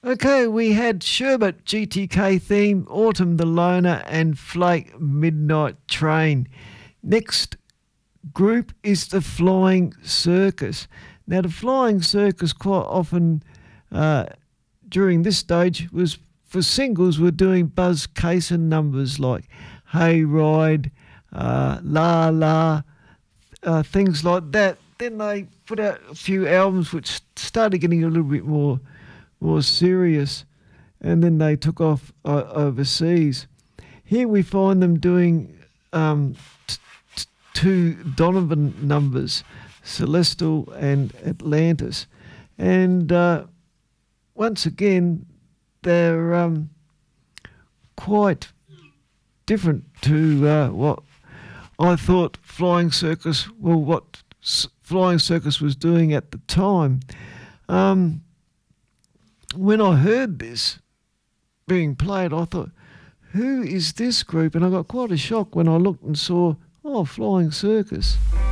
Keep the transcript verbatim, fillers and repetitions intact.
Okay, we had Sherbet G T K theme, Autumn the Loner, and Flake Midnight Train. Next group is the Flying Circus. Now, the Flying Circus quite often uh, during this stage was for singles. We're doing Buzz Cason numbers like Hey Ride, uh, La La, uh, things like that. Then they put out a few albums which started getting a little bit more more serious, and then they took off uh, overseas. Here we find them doing um, t- t- two Donovan numbers, Celestial and Atlantis. And uh, once again, they're um, quite different to uh, what I thought Flying Circus, well, what S- Flying Circus was doing at the time. Um, when I heard this being played, I thought, who is this group? And I got quite a shock when I looked and saw, oh, Flying Circus.